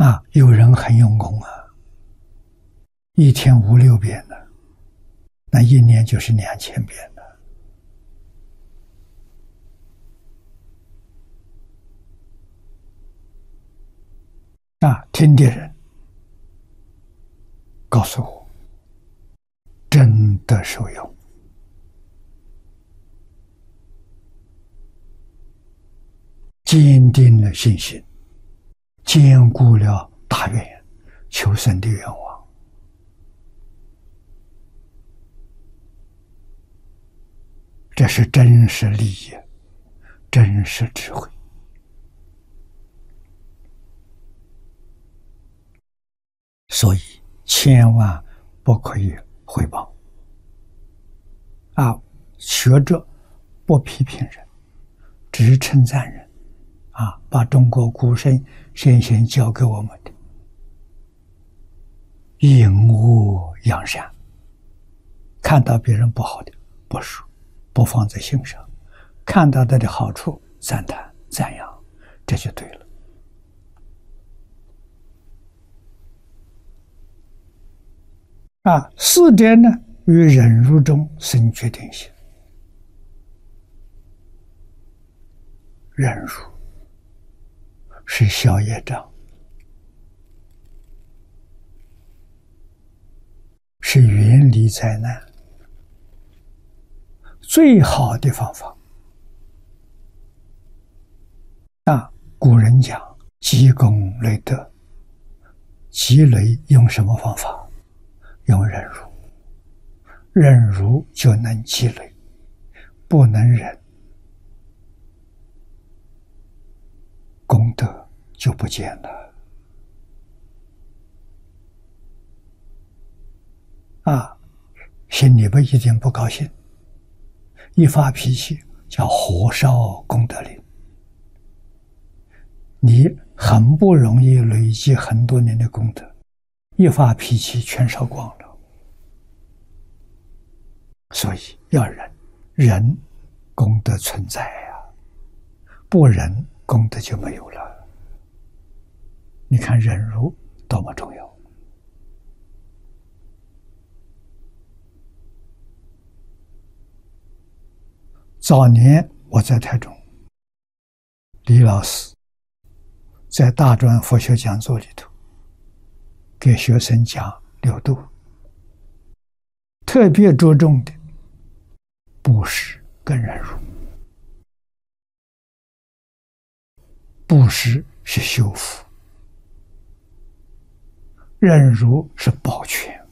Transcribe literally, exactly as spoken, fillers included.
啊，有人很用功啊，一天五六遍呢，那一年就是两千遍了。啊，听的人告诉我，真的受用，坚定了信心，坚固了大愿，求生的愿望。这是真实利益，真实智慧。所以千万不可以毁谤啊！学者不批评人，只称赞人啊！把中国古圣先贤教给我们的隐恶扬善，看到别人不好的不说，不放在心上，看到他的好处赞叹赞扬，这就对了。啊，四者呢，于忍辱中生决定性。忍辱是消业障，是远离灾难最好的方法。啊，古人讲积功累德，积累用什么方法？用忍辱，忍辱就能积累，不能忍，功德就不见了。啊，心里边一点不高兴，一发脾气叫火烧功德林，你很不容易累积很多年的功德，一发脾气全烧光了。所以要忍，忍功德存在呀、啊，不忍功德就没有了。你看忍辱多么重要！早年我在台中，李老师在大专佛学讲座里头给学生讲六度，特别着重的布施跟忍辱。布施是修福，忍辱是保全。